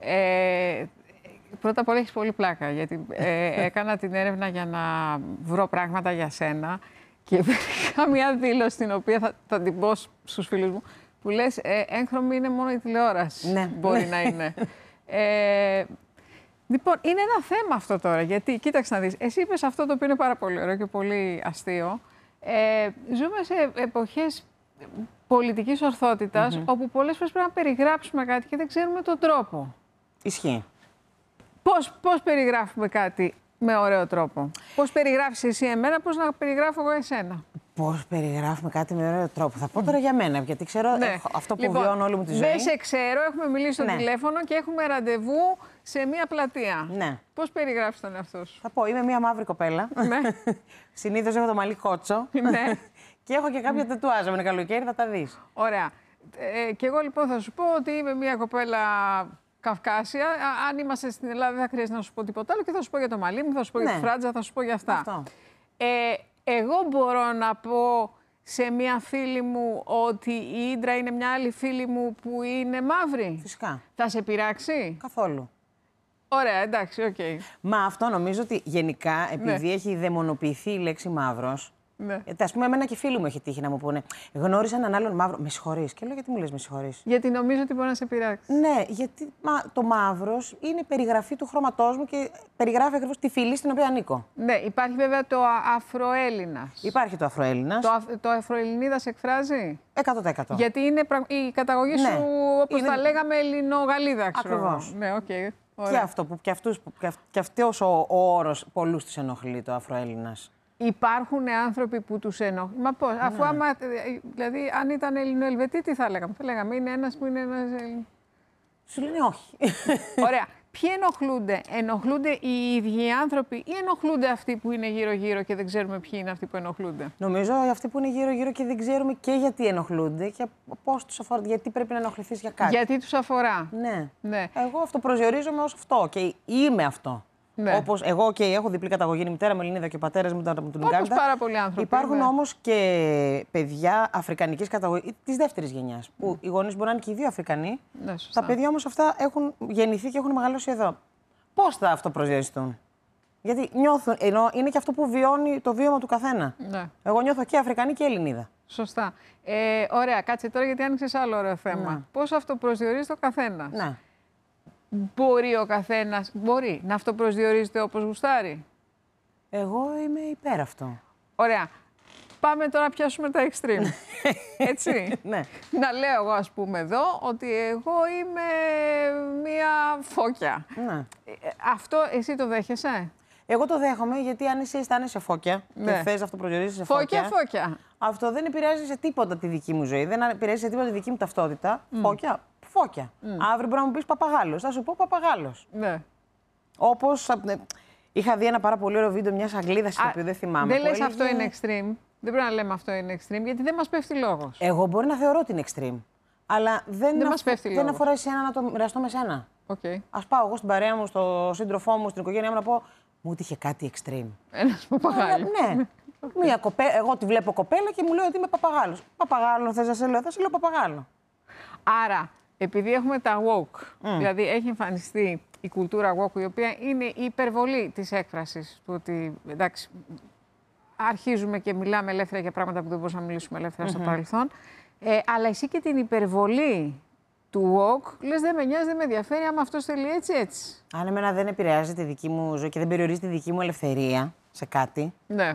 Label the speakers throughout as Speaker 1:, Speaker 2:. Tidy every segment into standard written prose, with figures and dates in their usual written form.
Speaker 1: Πρώτα απ' όλα έχεις πολύ πλάκα, γιατί έκανα την έρευνα για να βρω πράγματα για σένα και βρήκα μια δήλωση την οποία θα την πω στους φίλους μου, που λες έγχρωμη είναι μόνο η τηλεόραση.
Speaker 2: Ναι.
Speaker 1: Μπορεί να είναι. Λοιπόν, είναι ένα θέμα αυτό τώρα, γιατί κοίταξε να δεις, εσύ είπες αυτό το οποίο είναι πάρα πολύ ωραίο και πολύ αστείο. Ζούμε σε εποχές πολιτικής ορθότητας, όπου πολλές φορές πρέπει να περιγράψουμε κάτι και δεν ξέρουμε τον τρόπο.
Speaker 2: Ισχύει.
Speaker 1: Πώς περιγράφουμε κάτι με ωραίο τρόπο? Πώς περιγράφεις εσύ εμένα, πώς να περιγράφω εγώ εσένα?
Speaker 2: Πώς περιγράφουμε κάτι με ωραίο τρόπο? Θα πω τώρα για μένα, γιατί ξέρω αυτό που βιώνω όλη μου τη ζωή.
Speaker 1: Δεν σε ξέρω, έχουμε μιλήσει στο τηλέφωνο και έχουμε ραντεβού σε μία πλατεία.
Speaker 2: Ναι.
Speaker 1: Πώς περιγράφεις τον εαυτό σου?
Speaker 2: Θα πω, είμαι μία μαύρη κοπέλα.
Speaker 1: Ναι.
Speaker 2: Συνήθως έχω το μαλλί κότσο.
Speaker 1: Ναι.
Speaker 2: Και έχω και κάποια τετουάζ. Με καλοκαίρι θα τα δεις.
Speaker 1: Ωραία. Και εγώ λοιπόν θα σου πω ότι είμαι μία κοπέλα Καυκάσια. Αν είμαστε στην Ελλάδα, δεν θα χρειάζεται να σου πω τίποτα άλλο και θα σου πω για το μαλλί μου, θα σου πω για τη φράτζα, θα σου πω για αυτά.
Speaker 2: Αυτό.
Speaker 1: Εγώ μπορώ να πω σε μία φίλη μου ότι η Ίντρα είναι μια άλλη φίλη μου που είναι μαύρη?
Speaker 2: Φυσικά.
Speaker 1: Θα σε πειράξει?
Speaker 2: Καθόλου.
Speaker 1: Ωραία, εντάξει, οκ.
Speaker 2: Μα αυτό νομίζω ότι γενικά, επειδή έχει δαιμονοποιηθεί η λέξη μαύρος.
Speaker 1: Ναι.
Speaker 2: Ας πούμε, εμένα και φίλοι μου έχει τύχει να μου πούνε: γνώρισα έναν άλλον μαύρο. Με συγχωρείς. Και λέω: γιατί μου λες με συγχωρείς?
Speaker 1: Γιατί νομίζω ότι μπορεί να σε πειράξει.
Speaker 2: Ναι, γιατί το μαύρος είναι περιγραφή του χρώματός μου και περιγράφει ακριβώς τη φυλή στην οποία ανήκω.
Speaker 1: Ναι, υπάρχει βέβαια το Αφροέλληνας.
Speaker 2: Υπάρχει το Αφροέλληνας.
Speaker 1: Το Αφροελληνίδα σε εκφράζει?
Speaker 2: 100%.
Speaker 1: Γιατί είναι η καταγωγή σου, όπως τα λέγαμε, Ελληνογαλλίδα, ξέρω.
Speaker 2: Ακριβώς.
Speaker 1: Ναι, οκ.
Speaker 2: Και αυτό που και αυτός ο όρος πολλούς τους ενοχλεί, το Αφροέλληνας.
Speaker 1: Υπάρχουν άνθρωποι που τους ενοχλεί. Μα πώς, αφού δηλαδή αν ήταν Ελληνοελβετή, τι θα λέγαμε? Θα λέγαμε είναι ένας που είναι ένας.
Speaker 2: Σου λένε όχι.
Speaker 1: Ωραία. Ποιοι ενοχλούνται? Ενοχλούνται οι ίδιοι οι άνθρωποι ή ενοχλούνται αυτοί που είναι γύρω-γύρω και δεν ξέρουμε ποιοι είναι αυτοί που ενοχλούνται?
Speaker 2: Νομίζω αυτοί που είναι γύρω-γύρω και δεν ξέρουμε και γιατί ενοχλούνται και πώς τους αφορά, γιατί πρέπει να ενοχληθείς για κάτι.
Speaker 1: Γιατί τους αφορά.
Speaker 2: Ναι. Εγώ αυτοπροσδιορίζομαι ως αυτό και είμαι αυτό.
Speaker 1: Ναι.
Speaker 2: Όπως εγώ και έχω διπλή καταγωγή, η μητέρα μου Ελληνίδα και ο πατέρας μου ήταν από την Ουγκάντα.
Speaker 1: Όπως πάρα πολλοί άνθρωποι.
Speaker 2: Υπάρχουν όμως και παιδιά αφρικανικής καταγωγής της δεύτερης γενιάς. Που οι γονείς μπορεί να είναι και οι δύο Αφρικανοί.
Speaker 1: Ναι, σωστά.
Speaker 2: Τα παιδιά όμως αυτά έχουν γεννηθεί και έχουν μεγαλώσει εδώ. Πώς θα αυτοπροσδιοριστούν? Γιατί νιώθουν, ενώ είναι και αυτό που βιώνει το βίωμα του καθένα.
Speaker 1: Ναι.
Speaker 2: Εγώ νιώθω και Αφρικανή και Ελληνίδα.
Speaker 1: Σωστά. Ωραία, κάτσε τώρα γιατί άνοιξες άλλο ωραίο θέμα.
Speaker 2: Ναι.
Speaker 1: Πώς αυτοπροσδιορίζει το καθένα?
Speaker 2: Ναι.
Speaker 1: Μπορεί ο καθένας να αυτοπροσδιορίζεται όπως γουστάρει?
Speaker 2: Εγώ είμαι υπέρ αυτό.
Speaker 1: Ωραία. Πάμε τώρα να πιάσουμε τα extreme. Έτσι.
Speaker 2: Ναι.
Speaker 1: Να λέω εγώ, ας πούμε, εδώ ότι εγώ είμαι μία φώκια.
Speaker 2: Ναι.
Speaker 1: Αυτό εσύ το δέχεσαι?
Speaker 2: Εγώ το δέχομαι γιατί αν εσύ αισθάνεσαι φώκια και θες να αυτοπροσδιορίζεσαι φώκια.
Speaker 1: Φώκια.
Speaker 2: Αυτό δεν επηρεάζει σε τίποτα τη δική μου ζωή. Δεν επηρεάζει σε τίποτα τη δική μου ταυτότητα. Φώκια. Αύριο μπορεί να μου πεις παπαγάλος. Θα σου πω παπαγάλος.
Speaker 1: Ναι.
Speaker 2: Όπως είχα δει ένα πάρα πολύ ωραίο βίντεο μιας Αγγλίδας, το οποίο δεν θυμάμαι.
Speaker 1: Δεν λες αυτό είναι extreme. Δεν πρέπει να λέμε αυτό είναι extreme, γιατί δεν μας πέφτει λόγος.
Speaker 2: Εγώ μπορεί να θεωρώ την extreme. Αλλά δεν αφορά εσένα να το μοιραστώ με σένα.
Speaker 1: Okay.
Speaker 2: Ας πάω εγώ στην παρέα μου, στο σύντροφό μου, στην οικογένειά μου να πω: μου είχε κάτι extreme.
Speaker 1: Ένας παπαγάλος.
Speaker 2: Ναι. Εγώ τη βλέπω κοπέλα και μου λέει ότι είμαι παπαγάλος. Παπαγάλο, θες να σε λέω? Θα σε λέω παπαγάλο.
Speaker 1: Άρα, επειδή έχουμε τα woke, δηλαδή έχει εμφανιστεί η κουλτούρα woke, η οποία είναι η υπερβολή της έκφρασης του ότι, εντάξει, αρχίζουμε και μιλάμε ελεύθερα για πράγματα που δεν μπορούσαμε να μιλήσουμε ελεύθερα στο παρελθόν, αλλά εσύ και την υπερβολή του woke, λες δεν με νοιάζει, δεν με ενδιαφέρει, άμα αυτός θέλει έτσι.
Speaker 2: Αν εμένα δεν επηρεάζει τη δική μου ζωή και δεν περιορίζει τη δική μου ελευθερία σε κάτι.
Speaker 1: Ναι.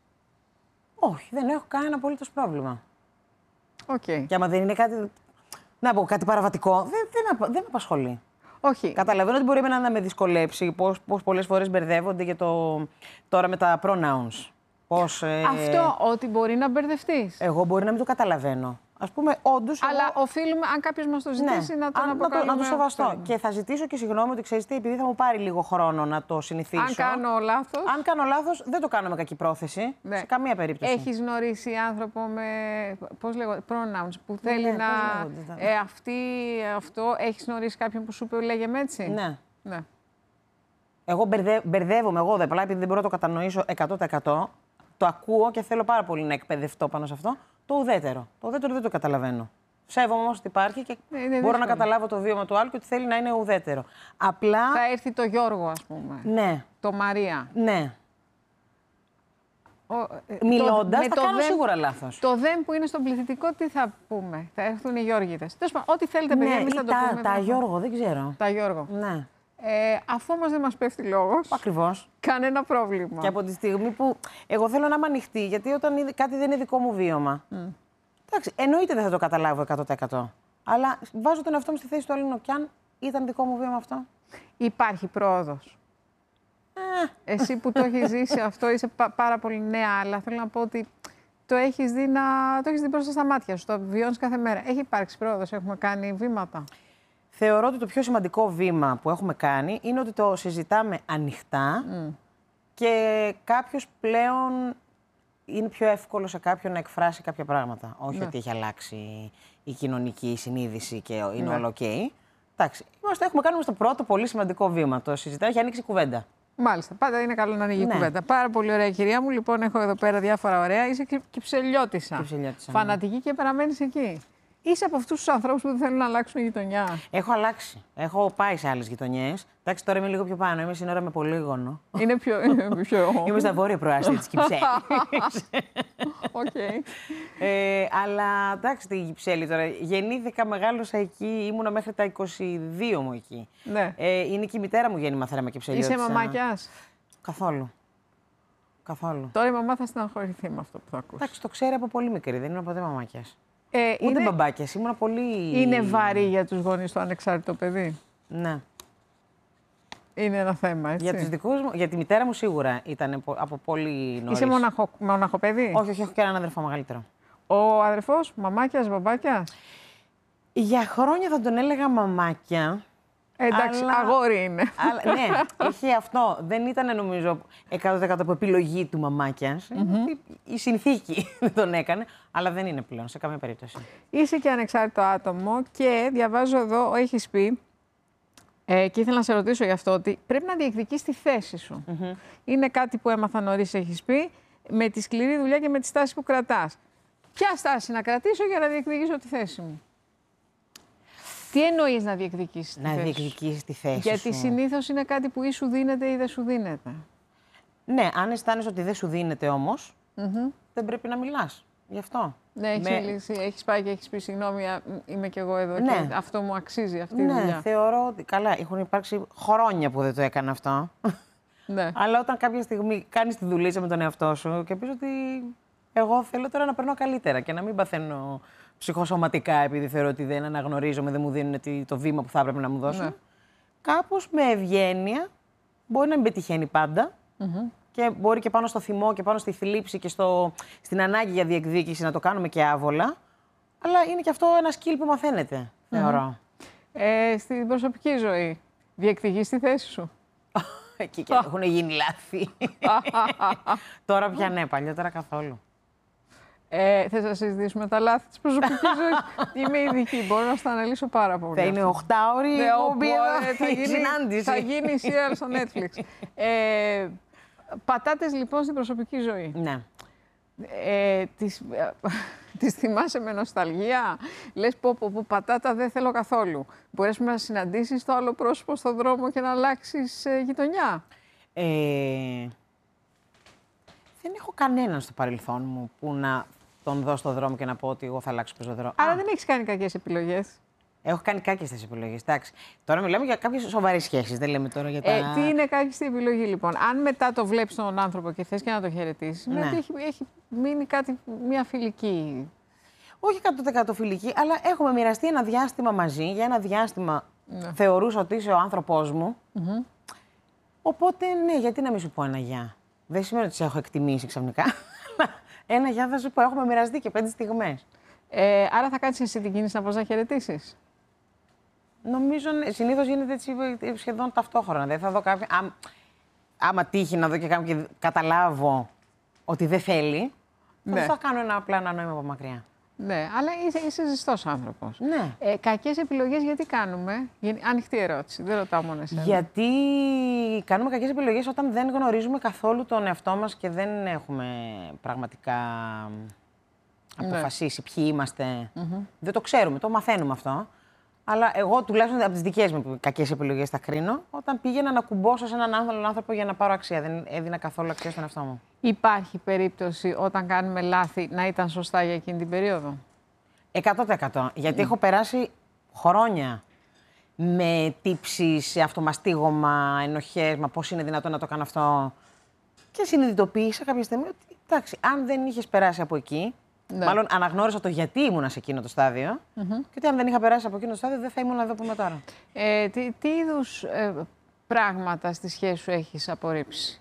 Speaker 2: Όχι, δεν έχω κανένα απολύτως πρόβλημα.
Speaker 1: Okay.
Speaker 2: Και άμα δεν είναι κάτι. Να πω κάτι παραβατικό, δεν με απασχολεί.
Speaker 1: Όχι.
Speaker 2: Καταλαβαίνω ότι μπορεί να με δυσκολέψει, πώς πολλές φορές μπερδεύονται για τώρα με τα pronouns.
Speaker 1: Αυτό, ότι μπορεί να μπερδευτείς.
Speaker 2: Εγώ μπορεί να μην το καταλαβαίνω. Ας πούμε, όντως.
Speaker 1: Αλλά οφείλουμε, αν κάποιος μας το ζητήσει, να τον αποκαλούμε.
Speaker 2: Να το σεβαστώ. Και θα ζητήσω και συγγνώμη ότι ξέρεις τι, επειδή θα μου πάρει λίγο χρόνο να το συνηθίσω.
Speaker 1: Αν κάνω λάθος.
Speaker 2: Αν κάνω λάθος, δεν το κάνω με κακή πρόθεση. Ναι. Σε καμία περίπτωση.
Speaker 1: Έχεις γνωρίσει άνθρωπο με. Πώς λέγω, pronouns που θέλει να. Αυτό. Έχεις γνωρίσει κάποιον που σου είπε, λέγε έτσι.
Speaker 2: Ναι. Εγώ μπερδεύομαι εγώ απλά επειδή δεν μπορώ να το κατανοήσω 100%. Το ακούω και θέλω πάρα πολύ να εκπαιδευτώ πάνω σε αυτό. Το ουδέτερο. Το ουδέτερο δεν το καταλαβαίνω. Σέβομαι όμως ότι υπάρχει και μπορώ
Speaker 1: δύσκολο
Speaker 2: να καταλάβω το βίωμα του άλλου και ότι θέλει να είναι ουδέτερο. Απλά.
Speaker 1: Θα έρθει το Γιώργο, ας πούμε.
Speaker 2: Ναι.
Speaker 1: Το Μαρία.
Speaker 2: Ναι. Μιλώντας, θα κάνω σίγουρα λάθος.
Speaker 1: Το ΔΕΜ που είναι στον πληθυντικό, τι θα πούμε? Θα έρθουν οι Γιώργητες. Τέλος πάντων, ό,τι θέλετε, παιδιά, εμείς θα το πούμε.
Speaker 2: Τα Γιώργο, δεν ξέρω.
Speaker 1: Τα Γιώργο.
Speaker 2: Ναι.
Speaker 1: Αφού όμως δεν μας πέφτει λόγος.
Speaker 2: Ακριβώς.
Speaker 1: Κανένα πρόβλημα.
Speaker 2: Και από τη στιγμή που εγώ θέλω να είμαι ανοιχτή, γιατί όταν κάτι δεν είναι δικό μου βίωμα. Εντάξει, εννοείται δεν θα το καταλάβω 100%. Αλλά βάζω τον εαυτό μου στη θέση του άλλου, κι αν ήταν δικό μου βίωμα αυτό.
Speaker 1: Υπάρχει πρόοδος. Εσύ που το έχεις ζήσει αυτό, είσαι πάρα πολύ νέα, αλλά θέλω να πω ότι το έχεις δει μπροστά στα μάτια σου, το βιώνεις κάθε μέρα. Έχει υπάρξει πρόοδος, έχουμε κάνει βήματα?
Speaker 2: Θεωρώ ότι το πιο σημαντικό βήμα που έχουμε κάνει είναι ότι το συζητάμε ανοιχτά και κάποιος πλέον είναι πιο εύκολο σε κάποιον να εκφράσει κάποια πράγματα. Όχι ότι έχει αλλάξει η κοινωνική συνείδηση και είναι όλο οκ. Εντάξει, έχουμε κάνει το πρώτο πολύ σημαντικό βήμα. Το συζητάμε, έχει ανοίξει κουβέντα.
Speaker 1: Μάλιστα. Πάντα είναι καλό να ανοίγει η κουβέντα. Πάρα πολύ ωραία, κυρία μου. Λοιπόν, έχω εδώ πέρα διάφορα ωραία. Είσαι Κυψελιώτισσα. Φανατική και παραμένεις εκεί. Είσαι από αυτούς τους ανθρώπους που δεν θέλουν να αλλάξουν γειτονιά?
Speaker 2: Έχω αλλάξει. Έχω πάει σε άλλες γειτονιές. Εντάξει, τώρα είμαι λίγο πιο πάνω. Είμαι σύνορα με Πολύγωνο.
Speaker 1: Είναι πιο.
Speaker 2: Είμαι στα βόρεια προάστια της Κυψέλης. Αλλά εντάξει, τη Κυψέλη τώρα. Γεννήθηκα, μεγάλωσα εκεί. Ήμουνα μέχρι τα 22 μου εκεί.
Speaker 1: Ναι.
Speaker 2: Είναι και η μητέρα μου γέννημα θέρμα Κυψελιώτισσα.
Speaker 1: Είσαι μαμάκιας?
Speaker 2: Καθόλου. Καθόλου.
Speaker 1: Τώρα η μαμά θα στεναχωρηθεί με αυτό που θα ακούσει.
Speaker 2: Εντάξει, το ξέρει από πολύ μικρή. Δεν ήμουν ποτέ μαμάκιας. Ούτε μπαμπάκιας. Ήμουν πολύ.
Speaker 1: Είναι βαρύ για τους γονείς το ανεξάρτητο παιδί?
Speaker 2: Ναι.
Speaker 1: Είναι ένα θέμα, έτσι.
Speaker 2: Για τους δικούς μου, για τη μητέρα μου σίγουρα ήταν από πολύ νωρίς.
Speaker 1: Είσαι μοναχοπέδι?
Speaker 2: Όχι, έχω και έναν αδερφό μεγαλύτερο.
Speaker 1: Ο αδερφός, μαμάκιας, μπαμπάκιας?
Speaker 2: Για χρόνια θα τον έλεγα μαμάκια.
Speaker 1: Εντάξει, αγόρι είναι.
Speaker 2: Ναι, είχε αυτό. Δεν ήταν νομίζω 100% από επιλογή του μαμάκιας. Η συνθήκη τον έκανε, αλλά δεν είναι πλέον σε καμία περίπτωση.
Speaker 1: Είσαι και ανεξάρτητο άτομο και διαβάζω εδώ, έχεις πει, και ήθελα να σε ρωτήσω γι' αυτό, ότι πρέπει να διεκδικείς τη θέση σου. Είναι κάτι που έμαθα νωρίς, έχεις πει, με τη σκληρή δουλειά και με τη στάση που κρατάς. Ποια στάση να κρατήσω για να διεκδικήσω τη θέση μου? Τι εννοείς να διεκδικήσεις τη θέση σου?
Speaker 2: Να διεκδικήσεις τη θέση σου.
Speaker 1: Γιατί συνήθως είναι κάτι που ή σου δίνεται ή δεν σου δίνεται.
Speaker 2: Ναι, αν αισθάνεσαι ότι δεν σου δίνεται όμως, δεν πρέπει να μιλάς. Γι' αυτό.
Speaker 1: Ναι, έχεις πάει και έχεις πει συγγνώμη, είμαι κι εγώ εδώ και αυτό μου αξίζει αυτή η δουλειά.
Speaker 2: Ναι, θεωρώ ότι καλά, έχουν υπάρξει χρόνια που δεν το έκανα αυτό.
Speaker 1: Ναι.
Speaker 2: Αλλά όταν κάποια στιγμή κάνεις τη δουλίτσα με τον εαυτό σου και πεις ότι εγώ θέλω τώρα να περνώ καλύτερα και να μην παθαίνω ψυχοσωματικά επειδή θεωρώ ότι δεν αναγνωρίζομαι, δεν μου δίνουν το βήμα που θα έπρεπε να μου δώσουν. Ναι. Κάπως με ευγένεια, μπορεί να μην πετυχαίνει πάντα και μπορεί και πάνω στο θυμό και πάνω στη θλίψη και στην ανάγκη για διεκδίκηση να το κάνουμε και άβολα, αλλά είναι και αυτό ένα skill που μαθαίνεται, θεωρώ.
Speaker 1: Στην προσωπική ζωή, διεκδικείς τη θέση σου?
Speaker 2: Εκεί και έχουν γίνει λάθη. Τώρα πια ναι, παλιότερα καθόλου.
Speaker 1: Θες να συζητήσουμε τα λάθη της προσωπικής ζωής? Είμαι ειδική, μπορώ να στα αναλύσω πάρα πολύ.
Speaker 2: Θα είναι 8ωρη συνάντηση.
Speaker 1: Θα γίνει serial στο Netflix. Πατάτες λοιπόν στην προσωπική ζωή.
Speaker 2: Ναι.
Speaker 1: Τις θυμάσαι με νοσταλγία? Λες πω πατάτα δεν θέλω καθόλου. Μπορείς να συναντήσεις το άλλο πρόσωπο στον δρόμο και να αλλάξεις γειτονιά?
Speaker 2: Δεν έχω κανέναν στο παρελθόν μου που να τον δω στον δρόμο και να πω ότι εγώ θα αλλάξω πεζοδρόμο.
Speaker 1: Άρα δεν έχεις κάνει κακές επιλογές?
Speaker 2: Έχω κάνει κάκιστες επιλογές. Εντάξει. Τώρα μιλάμε για κάποιες σοβαρές σχέσεις. Δεν λέμε τώρα για τα.
Speaker 1: Τι είναι κάκιστη επιλογή, λοιπόν? Αν μετά το βλέπεις τον άνθρωπο και θες και να το χαιρετήσεις, ναι, ότι έχει μείνει κάτι, μια φιλική.
Speaker 2: Όχι 100% φιλική, αλλά έχουμε μοιραστεί ένα διάστημα μαζί. Για ένα διάστημα θεωρούσα ότι είσαι ο άνθρωπός μου. Οπότε, ναι, γιατί να μην σου πω ένα γεια? Δεν σημαίνει ότι σε έχω εκτιμήσει ξαφνικά. Ένα γεια θα σου πω, έχουμε μοιραστεί και 5 στιγμές.
Speaker 1: Άρα θα κάνεις εσύ την κίνηση να πας να χαιρετήσεις?
Speaker 2: Νομίζω συνήθως γίνεται έτσι σχεδόν ταυτόχρονα. Δεν θα δω κάποιον. Άμα τύχει να δω και κάποιον και καταλάβω ότι δεν θέλει, θα κάνω απλά ένα νόημα από μακριά.
Speaker 1: Ναι, αλλά είσαι ζεστός άνθρωπος.
Speaker 2: Ναι.
Speaker 1: Κακές επιλογές γιατί κάνουμε? Ανοιχτή ερώτηση, δεν ρωτάω μόνο εσένα.
Speaker 2: Γιατί κάνουμε κακές επιλογές όταν δεν γνωρίζουμε καθόλου τον εαυτό μας και δεν έχουμε πραγματικά αποφασίσει ποιοι είμαστε. Δεν το ξέρουμε, το μαθαίνουμε αυτό. Αλλά εγώ τουλάχιστον από τις δικές μου κακές επιλογές τα κρίνω, όταν πήγαινα να κουμπώσω σε έναν άνθρωπο για να πάρω αξία. Δεν έδινα καθόλου αξία στον εαυτό μου.
Speaker 1: Υπάρχει περίπτωση όταν κάνουμε λάθη να ήταν σωστά για εκείνη την περίοδο?
Speaker 2: 100%. Γιατί έχω περάσει χρόνια με τύψεις, αυτομαστίγωμα, ενοχές, μα πώς είναι δυνατόν να το κάνω αυτό. Και συνειδητοποίησα κάποια στιγμή ότι, εντάξει, αν δεν είχες περάσει από εκεί, μάλλον αναγνώρισα το γιατί ήμουν σε εκείνο το στάδιο, και ότι αν δεν είχα περάσει από εκείνο το στάδιο δεν θα ήμουν εδώ που είμαι τώρα.
Speaker 1: Τι είδους πράγματα στη σχέση σου έχεις απορρίψει?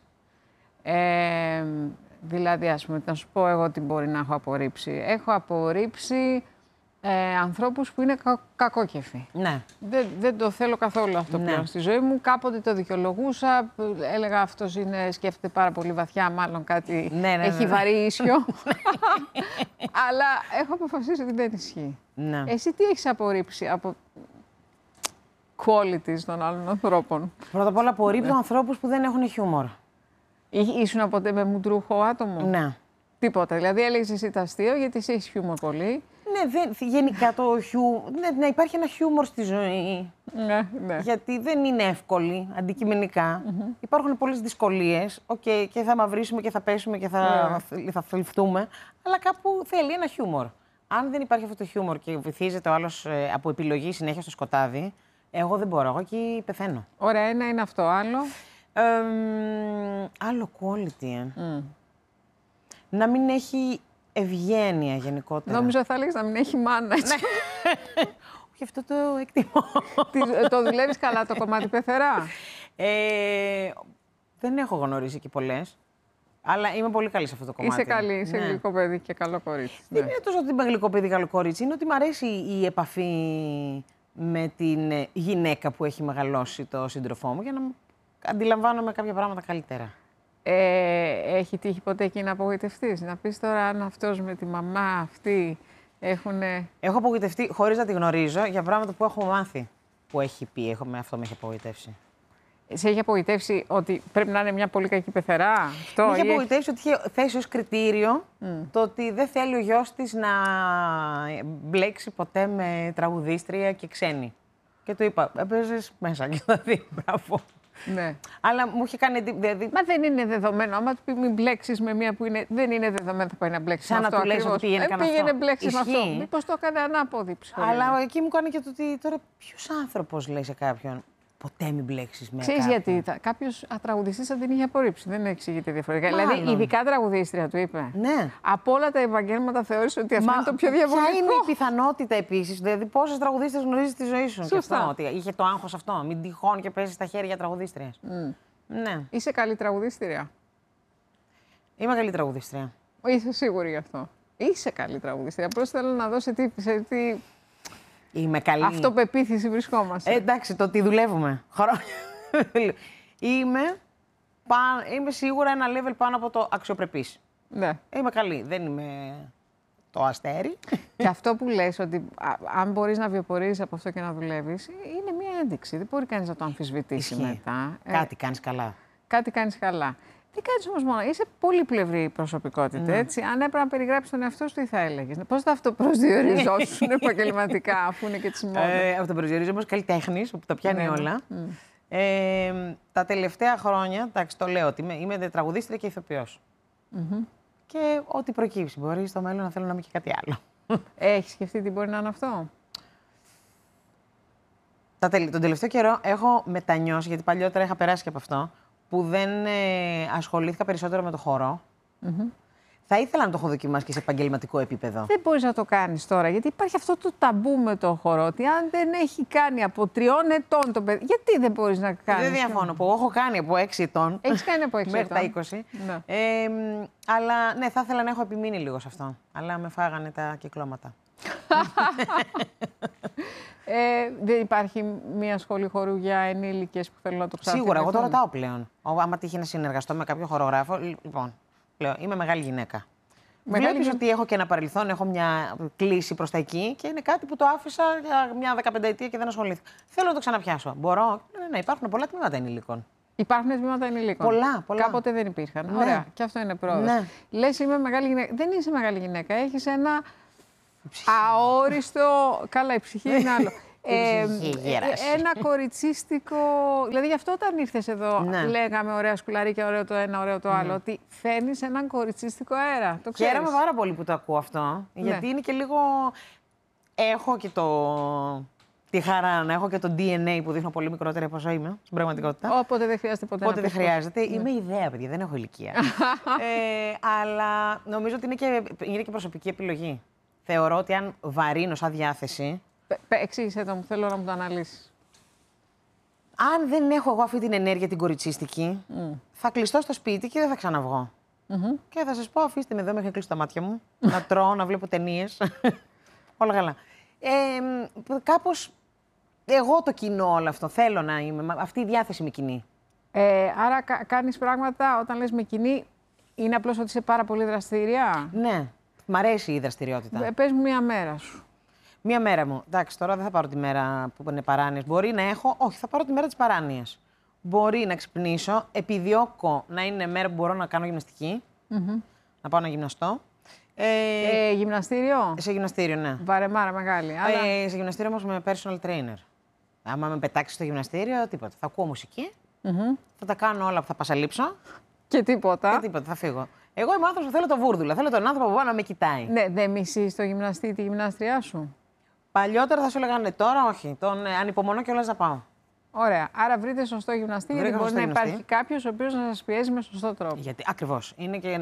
Speaker 1: Δηλαδή, ας πούμε, να σου πω εγώ τι μπορεί να έχω απορρίψει. Έχω απορρίψει ανθρώπους που είναι κακόκεφοι.
Speaker 2: Ναι.
Speaker 1: Δεν το θέλω καθόλου αυτό πλέον στη ζωή μου. Κάποτε το δικαιολογούσα. Έλεγα αυτός σκέφτεται πάρα πολύ βαθιά, μάλλον κάτι έχει βαρύ ίσιο. Αλλά έχω αποφασίσει ότι δεν ισχύει.
Speaker 2: Ναι.
Speaker 1: Εσύ τι έχεις απορρίψει από qualities των άλλων ανθρώπων?
Speaker 2: Πρώτα απ' όλα απορρίπτω ανθρώπους που δεν έχουν χιούμορ.
Speaker 1: Ήσουν ποτέ με μουντρούχο άτομο?
Speaker 2: Ναι.
Speaker 1: Τίποτα. Δηλαδή έλεγες εσύ το αστείο γιατί εσύ έχεις χιούμορ πολύ.
Speaker 2: Ναι, γενικά το να υπάρχει ένα χιούμορ στη ζωή.
Speaker 1: Ναι.
Speaker 2: Γιατί δεν είναι εύκολη, αντικειμενικά. Υπάρχουν πολλές δυσκολίες. Και θα μαυρίσουμε και θα πέσουμε και θα θλιφτούμε. Αλλά κάπου θέλει ένα χιούμορ. Αν δεν υπάρχει αυτό το χιούμορ και βυθίζεται ο άλλος από επιλογή συνέχεια στο σκοτάδι, εγώ δεν μπορώ. Εγώ εκεί πεθαίνω.
Speaker 1: Ωραία, ένα είναι αυτό. Άλλο.
Speaker 2: Άλλο quality. Να μην έχει ευγένεια γενικότερα.
Speaker 1: Νόμιζα θα έλεγες να μην έχει μάνα. Έτσι.
Speaker 2: Όχι, αυτό το εκτιμώ.
Speaker 1: Το δουλεύεις καλά το κομμάτι πεθερά?
Speaker 2: Δεν έχω γνωρίσει και πολλές. Αλλά είμαι πολύ καλή σε αυτό το κομμάτι.
Speaker 1: Είσαι καλή, είσαι γλυκό παιδί και καλό κορίτσι.
Speaker 2: Δεν είναι τόσο ότι είμαι γλυκό παιδί, καλό κορίτσι. Είναι ότι μου αρέσει η επαφή με την γυναίκα που έχει μεγαλώσει το σύντροφό μου για να αντιλαμβάνομαι κάποια πράγματα καλύτερα.
Speaker 1: Έχει τύχει ποτέ εκεί να απογοητευτείς? Να πεις τώρα αν αυτός με τη μαμά αυτή έχουνε...
Speaker 2: Έχω απογοητευτεί χωρίς να τη γνωρίζω για πράγματα που έχω μάθει. Που έχει πει, αυτό με έχει απογοητεύσει.
Speaker 1: Σε έχει απογοητεύσει ότι πρέπει να είναι μια πολύ κακή πεθερά? Αυτό,
Speaker 2: με έχει απογοητεύσει ότι είχε θέσει ως κριτήριο το ότι δεν θέλει ο γιος της να μπλέξει ποτέ με τραγουδίστρια και ξένη. Και του είπα, έπαιζες μέσα και θα δει, μπράβο.
Speaker 1: Ναι.
Speaker 2: Αλλά μου είχε κάνει. Δηλαδή...
Speaker 1: Μα δεν είναι δεδομένο. Άμα του πει μην μπλέξεις με μία που είναι. Δεν είναι δεδομένο θα πάει να μπλέξει με αυτό.
Speaker 2: Σαν να του λες ότι πήγαινε
Speaker 1: μπλέξει με αυτό. Μήπως το έκανε ανάποδη ψυχολογία.
Speaker 2: Αλλά εκεί μου κάνει και το ότι τώρα ποιος άνθρωπος λέει σε κάποιον. Ποτέ μην μπλέξεις με κάποιον.
Speaker 1: Ξέρεις γιατί. Κάποιος τραγουδιστής θα την είχε απορρίψει. Δεν εξηγείται διαφορετικά. Δηλαδή, ειδικά τραγουδίστρια του είπε.
Speaker 2: Ναι.
Speaker 1: Από όλα τα επαγγέλματα θεώρησε ότι αυτό είναι το πιο διαβολικό.
Speaker 2: Ποια είναι η πιθανότητα επίσης, δηλαδή πόσες τραγουδίστρες γνωρίζεις στη ζωή σου?
Speaker 1: Σωστά.
Speaker 2: Αυτό, ότι είχε το άγχος αυτό. Μην τυχόν και παίζεις στα χέρια τραγουδίστριας. Ναι.
Speaker 1: Είσαι καλή τραγουδίστρια?
Speaker 2: Είμαι καλή τραγουδίστρια.
Speaker 1: Είσαι σίγουρη γι' αυτό? Είσαι καλή τραγουδίστρια. Απλώς θέλω να δω σε τι.
Speaker 2: Είμαι καλή.
Speaker 1: Αυτοπεποίθηση βρισκόμαστε.
Speaker 2: Εντάξει, το ότι δουλεύουμε. Είμαι σίγουρα ένα level πάνω από το αξιοπρεπής.
Speaker 1: Ναι.
Speaker 2: Είμαι καλή. Δεν είμαι το αστέρι.
Speaker 1: Και αυτό που λες, ότι αν μπορείς να βιοπορείς από αυτό και να δουλεύεις, είναι μια ένδειξη. Δεν μπορεί κανείς να το αμφισβητήσει μετά.
Speaker 2: Κάτι κάνεις καλά.
Speaker 1: Κάτι κάνεις καλά. Τι κάνεις όμως μόνο? Είσαι πολύπλευρη προσωπικότητα, έτσι. Αν έπρεπε να περιγράψεις τον εαυτό σου, τι θα έλεγες? Πώς θα αυτοπροσδιοριζόσουν επαγγελματικά, αφού είναι και της μόδας?
Speaker 2: Αυτοπροσδιορίζομαι ως καλλιτέχνης, που τα πιάνει όλα. Τα τελευταία χρόνια, εντάξει, το λέω ότι είμαι τραγουδίστρια και ηθοποιός. Και ό,τι προκύψει. Μπορεί στο μέλλον να θέλω να είμαι και κάτι άλλο.
Speaker 1: Έχεις σκεφτεί τι μπορεί να είναι αυτό?
Speaker 2: Τον τελευταίο καιρό έχω μετανιώσει, γιατί παλιότερα είχα περάσει και από αυτό, που δεν ασχολήθηκα περισσότερο με το χορό. Θα ήθελα να το έχω δοκιμάσει και σε επαγγελματικό επίπεδο.
Speaker 1: Δεν μπορείς να το κάνεις τώρα, γιατί υπάρχει αυτό το ταμπού με το χορό. Ότι αν δεν έχει κάνει από 3 ετών το παιδί. Γιατί δεν μπορείς να κάνεις?
Speaker 2: Δεν διαφωνώ. Που έχω κάνει από 6 ετών.
Speaker 1: Έχεις κάνει από 6 ετών.
Speaker 2: Μέχρι τα 20. Ναι. Αλλά ναι, θα ήθελα να έχω επιμείνει λίγο σε αυτό. Αλλά με φάγανε τα κυκλώματα.
Speaker 1: Δεν υπάρχει μια σχολή χορού για ενήλικες που θέλουν να το ψάξουν?
Speaker 2: Σίγουρα, εγώ το ρωτάω πλέον. Άμα τύχει να συνεργαστώ με κάποιο χορογράφο, λοιπόν, λέω, είμαι μεγάλη γυναίκα. Βλέπεις ότι έχω και ένα παρελθόν, έχω μια κλίση προς τα εκεί και είναι κάτι που το άφησα για μια 15 ετία και δεν ασχολήθηκα. Θέλω να το ξαναπιάσω. Μπορώ? Ναι, υπάρχουν πολλά τμήματα ενηλίκων.
Speaker 1: Υπάρχουν τμήματα ενηλίκων.
Speaker 2: Πολλά.
Speaker 1: Κάποτε δεν υπήρχαν.
Speaker 2: Ναι.
Speaker 1: Ωραία. Και αυτό είναι πρόοδος.
Speaker 2: Ναι.
Speaker 1: Λες είμαι μεγάλη γυναίκα. Δεν είσαι μεγάλη γυναίκα. Έχεις ένα αόριστο. Καλά, η ψυχή είναι άλλο. Ένα κοριτσίστικο. Δηλαδή, γι' αυτό όταν ήρθες εδώ, λέγαμε ωραία σκουλαρίκια, ωραίο το ένα, ωραίο το άλλο. Ότι φέρνεις έναν κοριτσίστικο αέρα. Το ξέρεις.
Speaker 2: Χαίρομαι πάρα πολύ που το ακούω αυτό. Γιατί είναι και λίγο. Έχω και τη χαρά να έχω και το DNA που δείχνω πολύ μικρότερη από όσο είμαι στην πραγματικότητα.
Speaker 1: Όποτε δεν χρειάζεται ποτέ.
Speaker 2: Όποτε δεν χρειάζεται. Είμαι ιδέα, παιδιά, δεν έχω ηλικία. Αλλά νομίζω ότι είναι και προσωπική επιλογή. Θεωρώ ότι αν βαρύνω σαν διάθεση.
Speaker 1: Εξήγησέ το μου, θέλω να μου το αναλύσεις.
Speaker 2: Αν δεν έχω εγώ αυτή την ενέργεια την κοριτσίστικη, θα κλειστώ στο σπίτι και δεν θα ξαναβγώ. Και θα σας πω, αφήστε με εδώ μέχρι κλείσω τα μάτια μου, να τρώω, να βλέπω ταινίες. Όλα καλά. Κάπως εγώ το κοινώ όλο αυτό. Θέλω να είμαι. Αυτή η διάθεση με κοινή.
Speaker 1: Άρα κάνεις πράγματα όταν λες με κοινή, είναι απλώς ότι είσαι πάρα πολύ δραστήρια.
Speaker 2: Ναι. Μ' αρέσει η δραστηριότητα.
Speaker 1: Πες μου μία μέρα σου.
Speaker 2: Μία μέρα μου. Εντάξει, τώρα δεν θα πάρω τη μέρα που είναι παράνοιες. Μπορεί να έχω. Όχι, θα πάρω τη μέρα της παράνοιας. Μπορεί να ξυπνήσω. Επιδιώκω να είναι μέρα που μπορώ να κάνω γυμναστική. Να πάω να γυμναστώ.
Speaker 1: Γυμναστήριο.
Speaker 2: Σε γυμναστήριο, ναι.
Speaker 1: Βαρεμάρα μεγάλη. Αλλά...
Speaker 2: Σε γυμναστήριο όμως με personal trainer. Άμα με πετάξει στο γυμναστήριο, τίποτα. Θα ακούω μουσική. Θα τα κάνω όλα που θα πασαλείψω.
Speaker 1: Και τίποτα.
Speaker 2: Και τίποτα, θα φύγω. Εγώ είμαι άνθρωπος που θέλω το βούρδουλα. Θέλω τον άνθρωπο που να με κοιτάει.
Speaker 1: Ναι, δεν μισείς το γυμναστή τη γυμνάστριά σου.
Speaker 2: Παλιότερα θα σου έλεγα ναι, τώρα όχι. Τον ανυπομονώ κιόλας να πάω.
Speaker 1: Ωραία. Άρα βρείτε σωστό γυμναστή, γιατί μπορεί να υπάρχει κάποιος ο οποίος να σας πιέζει με σωστό τρόπο.
Speaker 2: Γιατί ακριβώς. Είναι και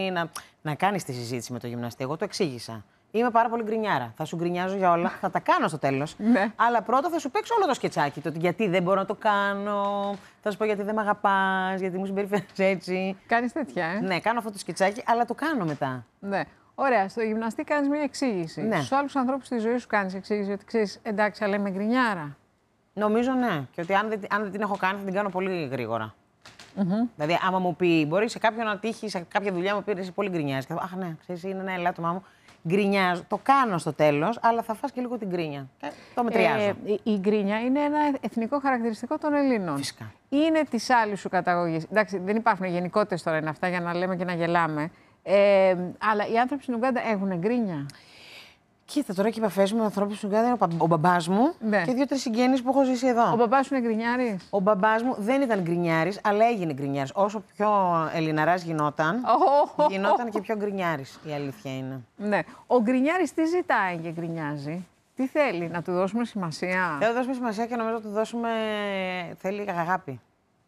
Speaker 2: να κάνεις τη συζήτηση με τον γυμναστή. Εγώ το εξήγησα. Είμαι πάρα πολύ γκρινιάρα. Θα σου γκρινιάζω για όλα. Θα τα κάνω στο τέλος.
Speaker 1: Ναι.
Speaker 2: Αλλά πρώτα θα σου παίξω όλο το σκετσάκι. Το γιατί δεν μπορώ να το κάνω. Θα σου πω γιατί δεν με αγαπάς, γιατί μου συμπεριφέρεσαι έτσι.
Speaker 1: Κάνεις τέτοια,
Speaker 2: Ναι, κάνω αυτό το σκετσάκι, αλλά το κάνω μετά.
Speaker 1: Ναι. Ωραία. Στο γυμναστή κάνεις μια εξήγηση.
Speaker 2: Ναι.
Speaker 1: Στους άλλους ανθρώπους στη ζωή σου κάνεις εξήγηση ότι ξέρεις, εντάξει, αλλά είμαι γκρινιάρα.
Speaker 2: Νομίζω ναι. Και ότι αν δεν την έχω κάνει, θα την κάνω πολύ γρήγορα. Δηλαδή, άμα μου πει, μπορεί σε κάποιον να τύχει, σε κάποια δουλειά μου πει, είσαι πολύ γκρινιάζει. Και θα πω, αχ, ναι, ξέρεις, είναι ένα ελάττωμά μου. Γκρινιάζω. Το κάνω στο τέλος, αλλά θα φας και λίγο την γκρίνια. Το μετριάζω.
Speaker 1: Η γκρίνια είναι ένα εθνικό χαρακτηριστικό των Ελλήνων.
Speaker 2: Φυσικά.
Speaker 1: Είναι της άλλης σου καταγωγής. Εντάξει, δεν υπάρχουν γενικότητες τώρα είναι αυτά για να λέμε και να γελάμε. Αλλά οι άνθρωποι στην Ουγκάντα έχουν γκρίνια.
Speaker 2: Κοίτα, τώρα και οι επαφές με ανθρώπους στην Ουγκάντα είναι ο μπαμπάς μου και 2-3 συγγενείς που έχω ζήσει εδώ.
Speaker 1: Ο μπαμπάς σου είναι γκρινιάρης?
Speaker 2: Ο μπαμπάς μου δεν ήταν γκρινιάρης, αλλά έγινε γκρινιάρης. Όσο πιο ελληναράς γινόταν και πιο γκρινιάρης, η αλήθεια είναι.
Speaker 1: Ναι. Ο γκρινιάρης τι ζητάει και γκρινιάζει? Τι θέλει, να του δώσουμε σημασία?
Speaker 2: Θέλω να δώσουμε σημασία και νομίζω να του δώσουμε. Θέλει αγάπη.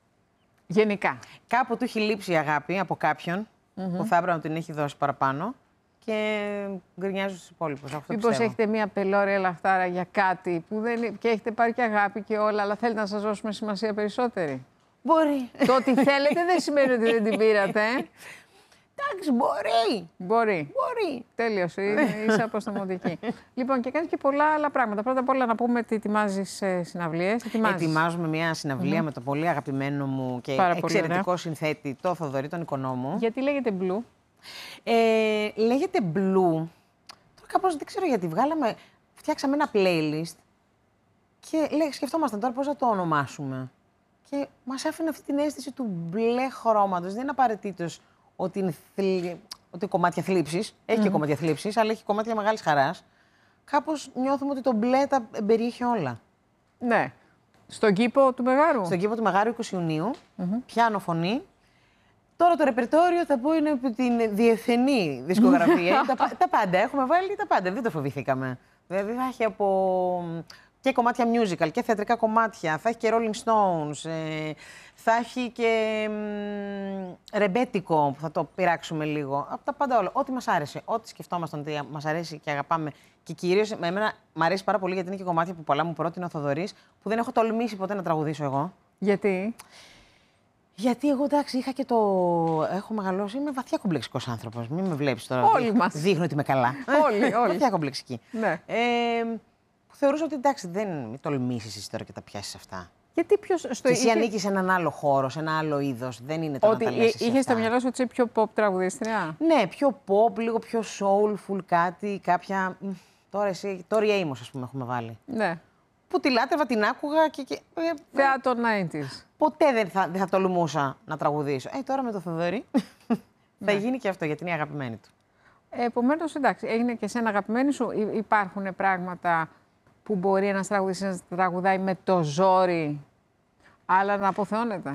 Speaker 1: Γενικά.
Speaker 2: Κάπου του έχει λείψει η αγάπη από κάποιον που θα έπρεπε να την έχει δώσει παραπάνω και γκρινιάζει στους υπόλοιπους.
Speaker 1: Μήπως έχετε μία πελώρια λαχτάρα για κάτι που δεν... και έχετε πάρει και αγάπη και όλα, αλλά θέλετε να σας δώσουμε σημασία περισσότερη?
Speaker 2: Μπορεί.
Speaker 1: Το ότι θέλετε δεν σημαίνει ότι δεν την πήρατε.
Speaker 2: Εντάξει, μπορεί.
Speaker 1: Μπορεί. Τέλειωσε. Είσαι αποστομωτική. Λοιπόν, και κάνεις και πολλά άλλα πράγματα. Πρώτα απ' όλα να πούμε ότι ετοιμάζεις συναυλίες.
Speaker 2: Ετοιμάζουμε μια συναυλία με το πολύ αγαπημένο μου και εξαιρετικό συνθέτη, το Θοδωρή τον Οικονόμου.
Speaker 1: Γιατί λέγεται Blue?
Speaker 2: Λέγεται Blue. Τώρα κάπως δεν ξέρω γιατί. Φτιάξαμε ένα playlist και σκεφτόμασταν τώρα πώς να το ονομάσουμε. Και μας έφερε αυτή την αίσθηση του μπλε χρώματος. Δεν είναι απαραίτητος ότι είναι κομμάτια θλίψης. Έχει και κομμάτια θλίψης, αλλά έχει κομμάτια μεγάλης χαράς. Κάπως νιώθουμε ότι το μπλε τα περιέχει όλα.
Speaker 1: Ναι. Στον κήπο του Μεγάρου.
Speaker 2: Στον κήπο του Μεγάρου 20 Ιουνίου. Πιάνο φωνή. Τώρα το ρεπερτόριο θα πω είναι από την διεθνή δισκογραφία. Τα πάντα. Έχουμε βάλει τα πάντα. Δεν το φοβηθήκαμε. Δηλαδή θα έχει και κομμάτια musical και θεατρικά κομμάτια. Θα έχει και Rolling Stones. Θα έχει και ρεμπέτικο που θα το πειράξουμε λίγο. Από τα πάντα όλα. Ό,τι μας άρεσε. Ό,τι σκεφτόμασταν ότι μας αρέσει και αγαπάμε. Και κυρίως εμένα μου αρέσει πάρα πολύ γιατί είναι και κομμάτια που πολλά μου πρότεινε ο Θοδωρής που δεν έχω τολμήσει ποτέ να τραγουδήσω εγώ.
Speaker 1: Γιατί?
Speaker 2: Γιατί εγώ εντάξει είχα και έχω μεγαλώσει, είμαι βαθιά κομπλεξικός άνθρωπος. Μην με βλέπεις τώρα.
Speaker 1: Όλοι μας.
Speaker 2: Δείχνω ότι είμαι καλά.
Speaker 1: Όλοι.
Speaker 2: Βαθιά κομπλεξική.
Speaker 1: Ναι.
Speaker 2: Που θεωρούσα ότι εντάξει μην τολμήσεις εσύ τώρα και τα πιάσεις αυτά.
Speaker 1: Γιατί ποιος.
Speaker 2: Και εσύ ανήκεις σε έναν άλλο χώρο, σε ένα άλλο είδος. Δεν είναι το να τα λες εσύ
Speaker 1: είχες στο μυαλό σου ότι είσαι πιο pop τραγουδίστρια?
Speaker 2: Ναι, πιο pop, λίγο πιο soulful κάτι, κάποια. Τώρα εσύ, Tori Amos, ας πούμε, έχουμε βάλει.
Speaker 1: Ναι.
Speaker 2: Που τη λάτρευα, την άκουγα και.
Speaker 1: Θεάτρο 90s.
Speaker 2: ποτέ δεν θα τολμούσα να τραγουδήσω. Τώρα με το Θοδωρή θα γίνει και αυτό, γιατί είναι η αγαπημένη του.
Speaker 1: Επομένως, εντάξει, έγινε και σένα αγαπημένη σου. Υπάρχουν πράγματα που μπορεί ένας τραγουδιστής να τραγουδάει με το ζόρι, αλλά να αποθεώνεται.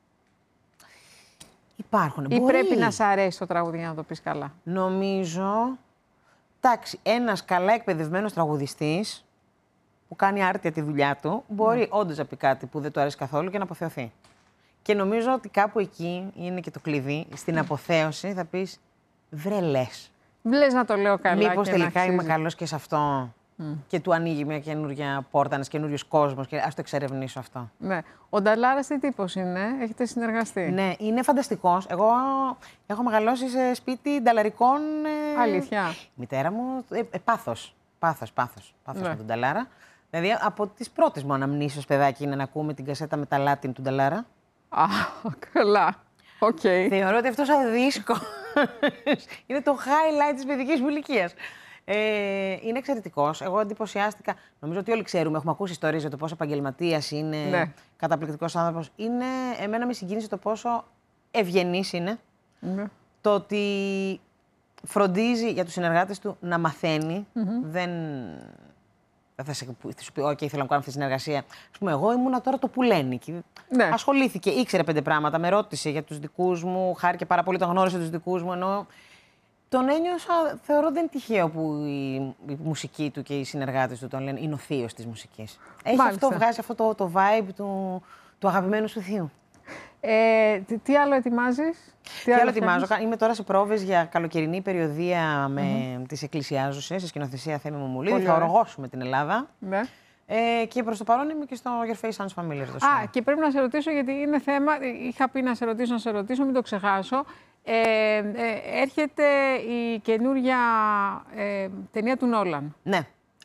Speaker 2: Υπάρχουν.
Speaker 1: Ή πρέπει να σ' αρέσει το τραγούδι για να το πεις καλά?
Speaker 2: Νομίζω, εντάξει, ένας καλά εκπαιδευμένος τραγουδιστής που κάνει άρτια τη δουλειά του, μπορεί όντως να πει κάτι που δεν του αρέσει καθόλου και να αποθεωθεί. Και νομίζω ότι κάπου εκεί είναι και το κλειδί, στην αποθέωση θα πεις, βρε λες.
Speaker 1: Λες να το λέω καλά.
Speaker 2: Μήπως τελικά είμαι καλός και σε αυτό και του ανοίγει μια καινούργια πόρτα, ένας καινούριος κόσμος και ας το εξερευνήσω αυτό.
Speaker 1: Ναι. Ο Νταλάρας τι τύπος είναι, έχετε συνεργαστεί?
Speaker 2: Ναι, είναι φανταστικός. Εγώ έχω μεγαλώσει σε σπίτι νταλαρικών.
Speaker 1: Αλήθεια.
Speaker 2: Η μητέρα μου, πάθος με τον Νταλάρα. Δηλαδή, από τις πρώτες μου αναμνήσεις, παιδάκι, είναι να ακούμε την κασέτα με τα Λάτιν του Νταλάρα.
Speaker 1: Α, καλά. Οκ.
Speaker 2: Θεωρώ ότι αυτός ο δίσκος είναι το highlight της παιδικής μου ηλικίας. Είναι εξαιρετικός. Εγώ εντυπωσιάστηκα. Νομίζω ότι όλοι ξέρουμε, έχουμε ακούσει ιστορίες για το πόσο επαγγελματίας είναι,
Speaker 1: ναι.
Speaker 2: Καταπληκτικός άνθρωπος. Εμένα με συγκίνησε το πόσο ευγενής είναι.
Speaker 1: Ναι.
Speaker 2: Το ότι φροντίζει για τους συνεργάτες του να μαθαίνει. Δεν θα σου πει, OK, θέλω να κάνω αυτή τη συνεργασία. Ας πούμε, εγώ ήμουνα τώρα το πουλένικι.
Speaker 1: Ναι.
Speaker 2: Ασχολήθηκε, ήξερε 5 πράγματα, με ρώτησε για τους δικούς μου, χάρηκε πάρα πολύ, τον γνώρισε τους δικούς μου, ενώ τον ένιωσα, θεωρώ δεν τυχαίο που η μουσική του και οι συνεργάτες του τον λένε είναι ο θείος της μουσικής. Έχει αυτό, βγάζει αυτό το vibe του αγαπημένου σου θείου.
Speaker 1: Τι άλλο ετοιμάζεις?
Speaker 2: Τι άλλο ετοιμάζω? Είμαι τώρα σε πρόβες για καλοκαιρινή περιοδία με τις εκκλησιάζουσες, σε σκηνοθεσία Θέμη Μουμουλίδη. Θα οργώσουμε την Ελλάδα.
Speaker 1: Ναι.
Speaker 2: Και προς το παρόν είμαι και στο Your Face Sounds Familiar.
Speaker 1: Και πρέπει να σε ρωτήσω, γιατί είναι θέμα. Είχα πει να σε ρωτήσω, μην το ξεχάσω. Έρχεται η καινούρια ταινία του Νόλαν.
Speaker 2: Ναι.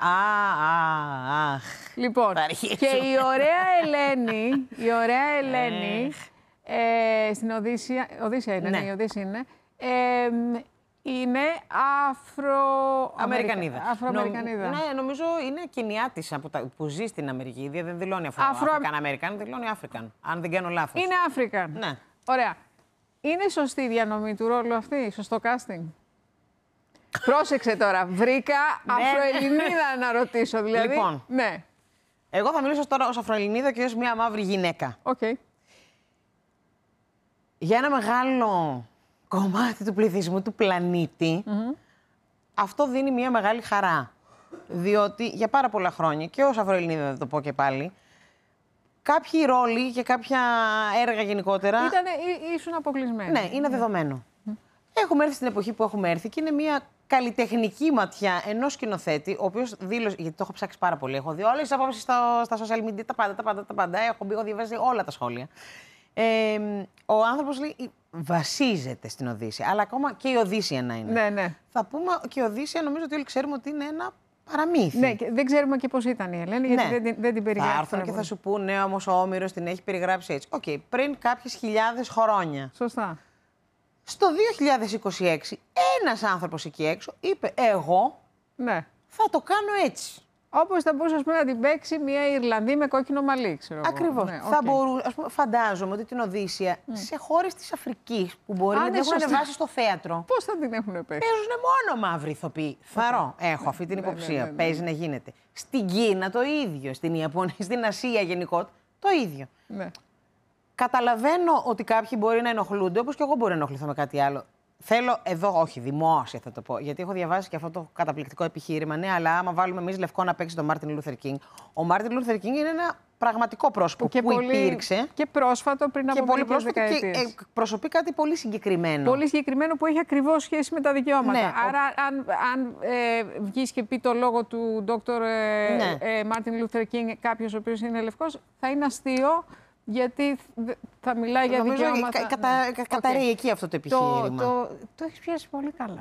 Speaker 1: Λοιπόν, και η ωραία Ελένη, στην Οδύσσια είναι, ναι. Η Οδύσσια είναι, είναι Αφροαμερικανίδα.
Speaker 2: Ναι, νομίζω είναι κοινιά της που ζει στην Αμερική. Δεν δηλώνει Αφροαμερικανίδα, δηλώνει Αφρικαν, αν δεν κάνω λάθος.
Speaker 1: Είναι Αφρικαν.
Speaker 2: Ναι.
Speaker 1: Ωραία. Είναι σωστή η διανομή του ρόλου αυτή, σωστό casting? Πρόσεξε τώρα, βρήκα Αφροελληνίδα να ρωτήσω, δηλαδή.
Speaker 2: Λοιπόν,
Speaker 1: ναι.
Speaker 2: Εγώ θα μιλήσω τώρα ως Αφροελληνίδα και ως μια μαύρη γυναίκα.
Speaker 1: Okay.
Speaker 2: Για ένα μεγάλο κομμάτι του πληθυσμού του πλανήτη, αυτό δίνει μια μεγάλη χαρά. Διότι για πάρα πολλά χρόνια, και ως Αφροελληνίδα θα το πω και πάλι, κάποιοι ρόλοι και κάποια έργα γενικότερα.
Speaker 1: Ήσουν αποκλεισμένοι.
Speaker 2: Ναι, είναι δεδομένο. Έχουμε έρθει στην εποχή που έχουμε έρθει και είναι μια καλλιτεχνική ματιά ενός σκηνοθέτη, ο οποίος δήλωσε. Γιατί το έχω ψάξει πάρα πολύ. Έχω δει όλες τις απόψεις στα social media, τα πάντα. Έχω διαβάσει όλα τα σχόλια. Ο άνθρωπος λέει, βασίζεται στην Οδύσσεια, αλλά ακόμα και η Οδύσσια να είναι.
Speaker 1: Ναι, ναι.
Speaker 2: Θα πούμε και η Οδύσσια, νομίζω ότι όλοι ξέρουμε ότι είναι ένα παραμύθι.
Speaker 1: Ναι, και δεν ξέρουμε και πώς ήταν η Ελένη, γιατί δεν την περιγράφει.
Speaker 2: Θα έρθουν και θα σου πούνε, όμως ο Όμηρος την έχει περιγράψει έτσι. Οκ, πριν κάποιες χιλιάδες χρόνια.
Speaker 1: Σωστά.
Speaker 2: Στο 2026, ένας άνθρωπος εκεί έξω είπε, εγώ θα το κάνω έτσι.
Speaker 1: Όπως θα μπορούσε να την παίξει μια Ιρλανδή με κόκκινο μαλλί, ξέρω εγώ.
Speaker 2: Ακριβώς. Ναι, θα μπορούσε, φαντάζομαι ότι την Οδύσσια σε χώρες της Αφρικής που μπορεί να την έχουν ανεβάσει στο θέατρο.
Speaker 1: Πώς θα την έχουν παίξει?
Speaker 2: Παίζουν μόνο μαύροι ηθοποιοί. Θαρώ. Έχω αυτή την υποψία. Παίζει να γίνεται. Στην Κίνα το ίδιο. Στην Ιαπωνία, στην Ασία γενικότερα το ίδιο.
Speaker 1: Ναι.
Speaker 2: Καταλαβαίνω ότι κάποιοι μπορεί να ενοχλούνται, όπως και εγώ μπορεί να ενοχληθώ με κάτι άλλο. Θέλω εδώ, όχι δημόσια θα το πω, γιατί έχω διαβάσει και αυτό το καταπληκτικό επιχείρημα. Ναι, αλλά άμα βάλουμε εμείς λευκό να παίξει τον Μάρτιν Λούθερ Κίνγκ. Ο Μάρτιν Λούθερ Κίνγκ είναι ένα πραγματικό πρόσωπο που υπήρξε.
Speaker 1: Και πρόσφατο, πριν από μερικές δεκαετίες.
Speaker 2: Και εκπροσωπεί κάτι πολύ συγκεκριμένο.
Speaker 1: Πολύ συγκεκριμένο που έχει ακριβώς σχέση με τα δικαιώματα. Ναι, άρα, αν βγεις και πει το λόγο του Dr. Μάρτιν Λούθερ Κίνγκ, κάποιος ο οποίος είναι λευκός, θα είναι αστείο. Γιατί θα μιλάει για δικαιώματα.
Speaker 2: Καταραίει εκεί αυτό το επιχείρημα.
Speaker 1: Το έχεις πιάσει πολύ καλά.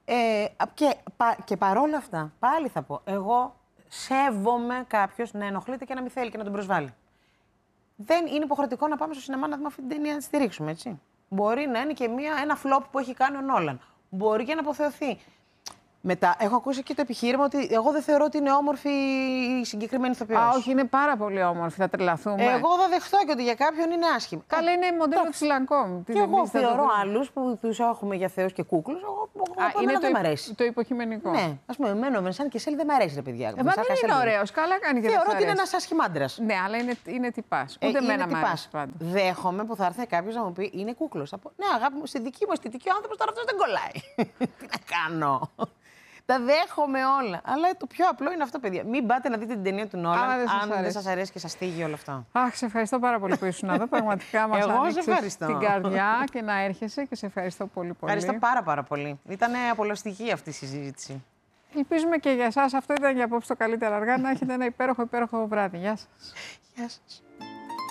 Speaker 2: Και παρόλα αυτά, πάλι θα πω, εγώ σέβομαι κάποιος να ενοχλείται και να μην θέλει και να τον προσβάλλει. Δεν είναι υποχρεωτικό να πάμε στο σινεμά να δούμε αυτή την ταινία να τη στηρίξουμε, έτσι. Μπορεί να είναι και ένα φλόπ που έχει κάνει ο Νόλαν. Μπορεί και να αποθεωθεί. Μετά, έχω ακούσει και το επιχείρημα ότι εγώ δεν θεωρώ ότι είναι όμορφη η συγκεκριμένη ηθοποιός.
Speaker 1: Α, όχι, είναι πάρα πολύ όμορφη, θα τρελαθούμε.
Speaker 2: Εγώ θα δεχτώ και ότι για κάποιον είναι άσχημη.
Speaker 1: Καλά, είναι μοντέλο της Lancôme.
Speaker 2: Και εγώ θεωρώ άλλους που τους έχουμε για θεούς και κούκλους.
Speaker 1: Είναι
Speaker 2: δεν μ' αρέσει.
Speaker 1: Το υποκειμενικό.
Speaker 2: Ναι, ας πούμε, εμένα ο Βενσάν Κεσέλ δεν μ' αρέσει, ρε παιδιά.
Speaker 1: Μα δεν είναι ωραίος, καλά κάνει και δεν
Speaker 2: θεωρώ ότι είναι ένας άσχημάντρας.
Speaker 1: Ναι, αλλά είναι τυπάς. Ούτε εμένα μ' αρέσει πάντα.
Speaker 2: Δέχομαι που θα έρθει κάποιος να μου πει είναι κούκλος. Ναι, αγάπη μου, στη δική μου αισθητική ο άνθρωπος τώρα αυτός δεν κολλάει. Τι να κάνω. Τα δέχομαι όλα. Αλλά το πιο απλό είναι αυτό, παιδιά. Μην πάτε να δείτε την ταινία του Νόλαν αν δεν σας αρέσει και σας τύγει όλο αυτό.
Speaker 1: Αχ, σε ευχαριστώ πάρα πολύ που ήσουν εδώ. Πραγματικά μας άνοιξες την καρδιά και να έρχεσαι και σε ευχαριστώ πολύ.
Speaker 2: Ευχαριστώ πάρα πολύ. Ήταν απολαυστική αυτή η συζήτηση.
Speaker 1: Ελπίζουμε και για εσάς. Αυτό ήταν για απόψε το καλύτερα αργά. Να έχετε ένα υπέροχο βράδυ. Γεια σας.
Speaker 2: Γεια σας.